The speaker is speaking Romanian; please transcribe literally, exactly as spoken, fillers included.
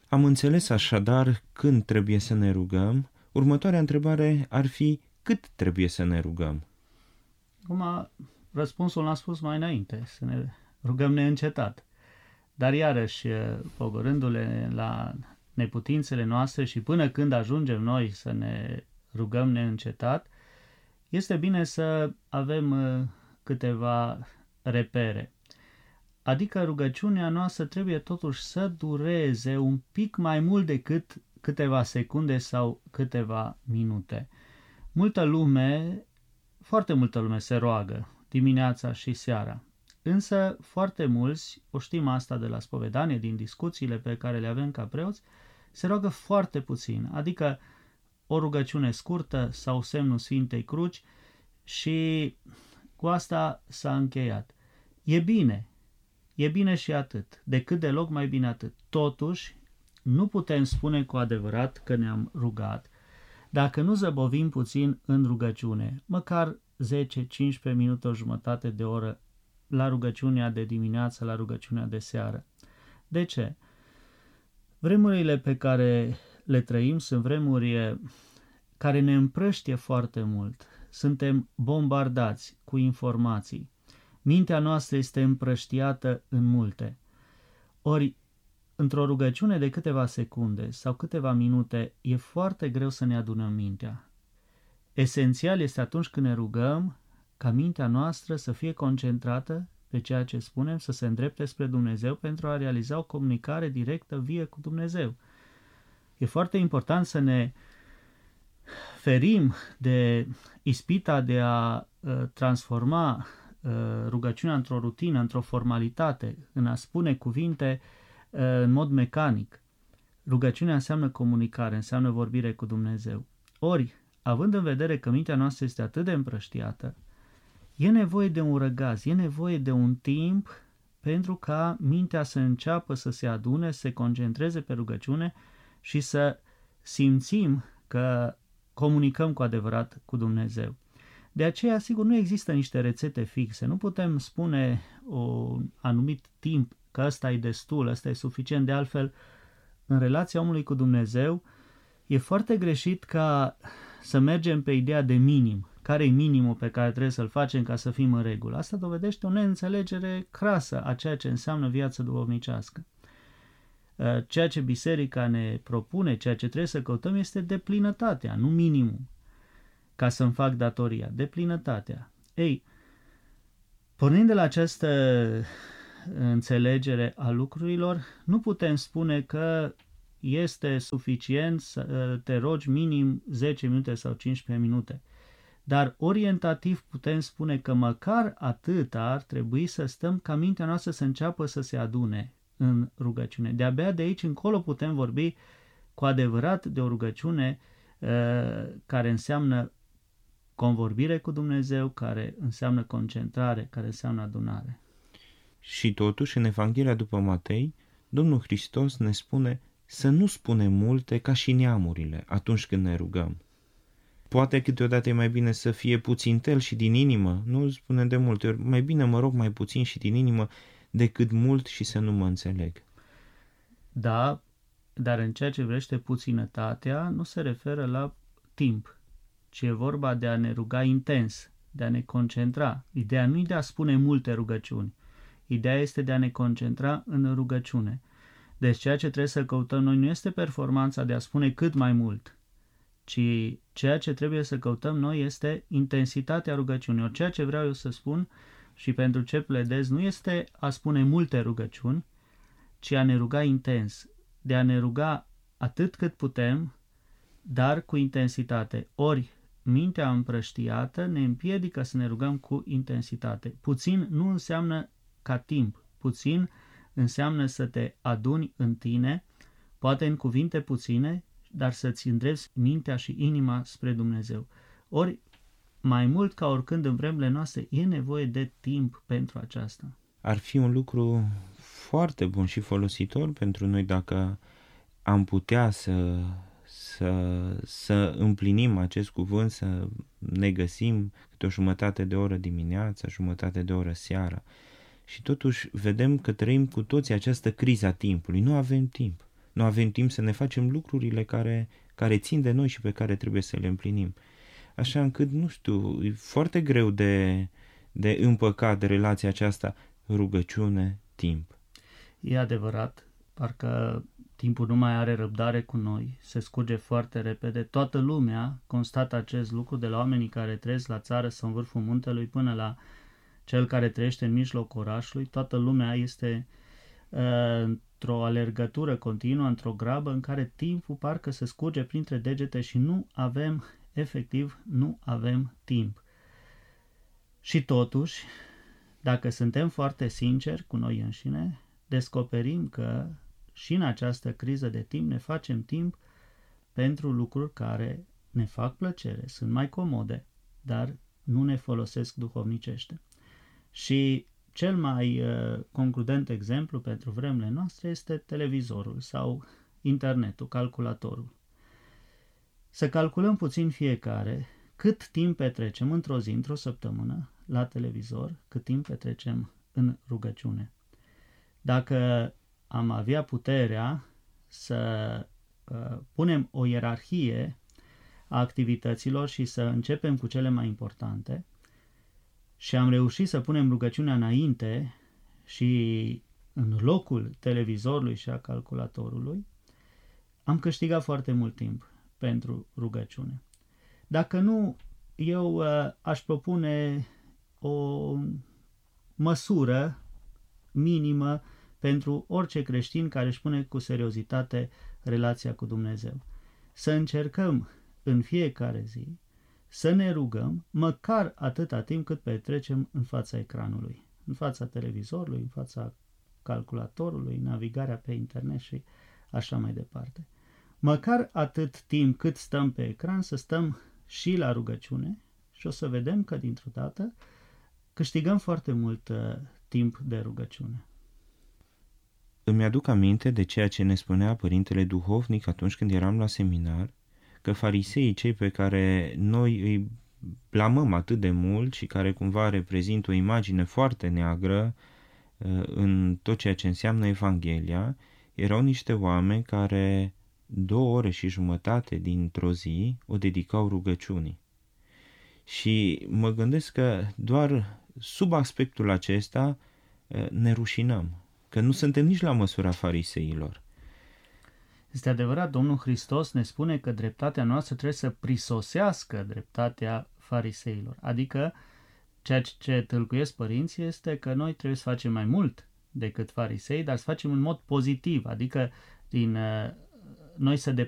Am înțeles așadar când trebuie să ne rugăm. Următoarea întrebare ar fi: cât trebuie să ne rugăm? Acum, răspunsul l-am spus mai înainte, să ne rugăm neîncetat. Dar iarăși, pogorându-le la neputințele noastre și până când ajungem noi să ne rugăm neîncetat, este bine să avem câteva repere. Adică rugăciunea noastră trebuie totuși să dureze un pic mai mult decât câteva secunde sau câteva minute. Multă lume, foarte multă lume se roagă dimineața și seara. Însă foarte mulți, o știm asta de la spovedanie, din discuțiile pe care le avem ca preoți, se roagă foarte puțin, adică o rugăciune scurtă sau semnul Sfintei Cruci și cu asta s-a încheiat. E bine, e bine și atât, de cât deloc mai bine atât. Totuși, nu putem spune cu adevărat că ne-am rugat dacă nu zăbovim puțin în rugăciune, măcar zece cincisprezece minute, o jumătate de oră la rugăciunea de dimineață, la rugăciunea de seară. De ce? Vremurile pe care le trăim sunt vremuri care ne împrăștie foarte mult. Suntem bombardați cu informații. Mintea noastră este împrăștiată în multe. Ori, într-o rugăciune de câteva secunde sau câteva minute, e foarte greu să ne adunăm mintea. Esențial este atunci când ne rugăm ca mintea noastră să fie concentrată pe ceea ce spunem, să se îndrepte spre Dumnezeu pentru a realiza o comunicare directă, vie cu Dumnezeu. E foarte important să ne ferim de ispita de a uh, transforma uh, rugăciunea într-o rutină, într-o formalitate, în a spune cuvinte uh, în mod mecanic. Rugăciunea înseamnă comunicare, înseamnă vorbire cu Dumnezeu. Ori, având în vedere că mintea noastră este atât de împrăștiată, e nevoie de un răgaz, e nevoie de un timp pentru ca mintea să înceapă să se adune, să se concentreze pe rugăciune și să simțim că comunicăm cu adevărat cu Dumnezeu. De aceea, sigur, nu există niște rețete fixe, nu putem spune un anumit timp că ăsta e destul, ăsta e suficient. De altfel, în relația omului cu Dumnezeu, e foarte greșit ca să mergem pe ideea de minim. Care e minimul pe care trebuie să-l facem ca să fim în regulă? Asta dovedește o neînțelegere crasă a ceea ce înseamnă viața duhovnicească. Ceea ce biserica ne propune, ceea ce trebuie să căutăm este deplinătatea, nu minimul, ca să-mi fac datoria, deplinătatea. Ei, pornind de la această înțelegere a lucrurilor, nu putem spune că este suficient să te rogi minim zece minute sau cincisprezece minute. Dar orientativ putem spune că măcar atât ar trebui să stăm ca mintea noastră să înceapă să se adune în rugăciune. De-abia de aici încolo putem vorbi cu adevărat de o rugăciune uh, care înseamnă convorbire cu Dumnezeu, care înseamnă concentrare, care înseamnă adunare. Și totuși, în Evanghelia după Matei, Domnul Hristos ne spune să nu spunem multe ca și neamurile atunci când ne rugăm. Poate câteodată e mai bine să fie puțin tel și din inimă, nu spune de multe ori, mai bine mă rog mai puțin și din inimă decât mult și să nu mă înțeleg. Da, dar în ceea ce vrește puținătatea nu se referă la timp, ci e vorba de a ne ruga intens, de a ne concentra. Ideea nu e de a spune multe rugăciuni, ideea este de a ne concentra în rugăciune. Deci ceea ce trebuie să căutăm noi nu este performanța de a spune cât mai mult, ci ceea ce trebuie să căutăm noi este intensitatea rugăciunii. Ori ceea ce vreau eu să spun și pentru ce pledez nu este a spune multe rugăciuni, ci a ne ruga intens, de a ne ruga atât cât putem, dar cu intensitate. Ori mintea împrăștiată ne împiedică să ne rugăm cu intensitate. Puțin nu înseamnă ca timp, puțin înseamnă să te aduni în tine, poate în cuvinte puține, dar să-ți îndrepți mintea și inima spre Dumnezeu. Ori, mai mult ca oricând în vremurile noastre, e nevoie de timp pentru aceasta. Ar fi un lucru foarte bun și folositor pentru noi dacă am putea să, să, să împlinim acest cuvânt, să ne găsim câte o jumătate de oră dimineața, jumătate de oră seara. Și totuși vedem că trăim cu toții această criză a timpului. Nu avem timp. nu avem timp să ne facem lucrurile care, care țin de noi și pe care trebuie să le împlinim. Așa încât, nu știu, e foarte greu de, de împăcat relația aceasta rugăciune-timp. E adevărat, parcă timpul nu mai are răbdare cu noi, se scurge foarte repede. Toată lumea constată acest lucru, de la oamenii care trăiesc la țară sau în vârful muntelui până la cel care trăiește în mijlocul orașului. Toată lumea este uh, într-o alergătură continuă, într-o grabă în care timpul parcă se scurge printre degete și nu avem, efectiv, nu avem timp. Și totuși, dacă suntem foarte sinceri cu noi înșine, descoperim că și în această criză de timp ne facem timp pentru lucruri care ne fac plăcere, sunt mai comode, dar nu ne folosesc duhovnicește. Și cel mai uh, concludent exemplu pentru vremurile noastre este televizorul sau internetul, calculatorul. Să calculăm puțin fiecare cât timp petrecem într-o zi, într-o săptămână la televizor, cât timp petrecem în rugăciune. Dacă am avea puterea să uh, punem o ierarhie a activităților și să începem cu cele mai importante și am reușit să punem rugăciunea înainte și în locul televizorului și a calculatorului, am câștigat foarte mult timp pentru rugăciune. Dacă nu, eu uh, aș propune o măsură minimă pentru orice creștin care își pune cu seriozitate relația cu Dumnezeu. Să încercăm în fiecare zi să ne rugăm măcar atâta timp cât petrecem în fața ecranului, în fața televizorului, în fața calculatorului, navigarea pe internet și așa mai departe. Măcar atât timp cât stăm pe ecran să stăm și la rugăciune și o să vedem că dintr-o dată câștigăm foarte mult uh, timp de rugăciune. Îmi aduc aminte de ceea ce ne spunea părintele duhovnic atunci când eram la seminar, că fariseii, cei pe care noi îi blamăm atât de mult și care cumva reprezintă o imagine foarte neagră în tot ceea ce înseamnă Evanghelia, erau niște oameni care două ore și jumătate dintr-o zi o dedicau rugăciunii. Și mă gândesc că doar sub aspectul acesta ne rușinăm, că nu suntem nici la măsura fariseilor. Este adevărat, Domnul Hristos ne spune că dreptatea noastră trebuie să prisosească dreptatea fariseilor. Adică, ceea ce tâlcuiesc părinții este că noi trebuie să facem mai mult decât farisei, dar să facem în mod pozitiv, adică din noi să